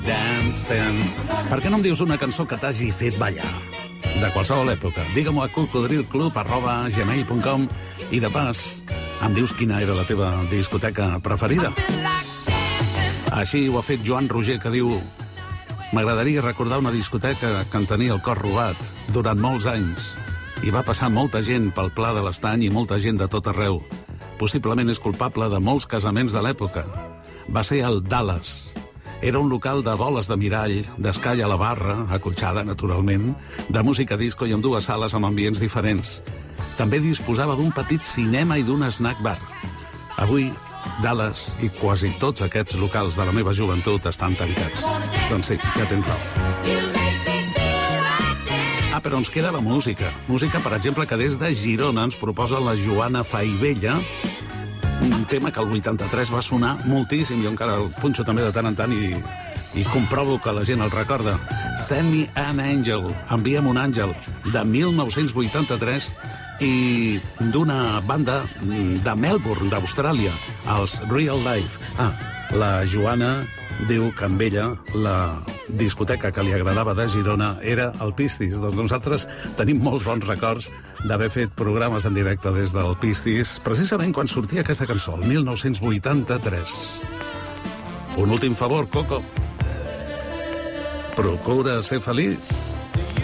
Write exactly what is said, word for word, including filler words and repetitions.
Dancing. Per què no em dius una cançó que t'hagi fet ballar? De qualsevol època. Digue-m'ho a cocodrilclub arroba gmail punt com i de pas em dius quina era la teva discoteca preferida. Així ho ha fet Joan Roger, que diu: m'agradaria recordar una discoteca que en tenia el cor robat durant molts anys. Hi va passar molta gent pel Pla de l'Estany i molta gent de tot arreu. Possiblement és culpable de molts casaments de l'època. Va ser el Dallas. Era un local de boles de mirall, d'escall a la barra, acolxada, naturalment, de música disco i amb dues sales amb ambients diferents. També disposava d'un petit cinema i d'un snack bar. Avui, Dallas i quasi tots aquests locals de la meva joventut estan tancats. Doncs sí, ja tens raó. Ah, però ens queda la música. Música, per exemple, que des de Girona ens proposa la Joana Faivella, un tema que el vuitanta-tres va sonar moltíssim, jo encara el punxo també de tant en tant i, i comprovo que la gent el recorda. Send Me an Angel, envia'm un àngel, de mil nou-cents vuitanta-tres, i d'una banda de Melbourne, d'Austràlia, els Real Life. Ah, la Joana diu que amb ella la discoteca que li agradava de Girona era el Pistis. Doncs nosaltres tenim molts bons records d'haver fet programes en directe des del Pistis, precisament quan sortia aquesta cançó, el mil nou-cents vuitanta-tres. Un últim favor, Coco. Procura ser feliç.